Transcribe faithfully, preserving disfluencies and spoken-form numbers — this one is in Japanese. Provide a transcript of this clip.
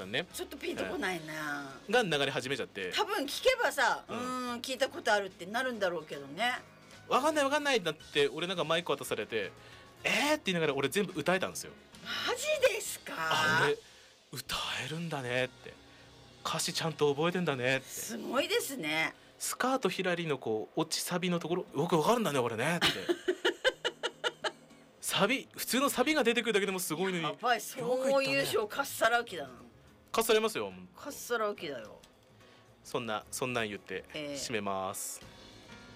んねちょっとピンとこないな、 が流れ始めちゃって、 多分聞けばさ、ううんーん聞いたことあるってなるんだろうけどね。 わかんないわかんないってなって、俺なんかマイク渡されてえーって言いながら俺全部歌えたんですよ。 マジですか？ あ、俺歌えるんだねって、歌詞ちゃんと覚えてんだねって、 すごいですね。 スカートひらりのこう落ちサビのところよくわかるんだね俺ねってサビ普通のサビが出てくるだけでもすごいのに、 やばい、そう優勝かっさらうきだな。 かっされますよ。 かっさらうきだよ。 そんなそんなん言ってえー締めます。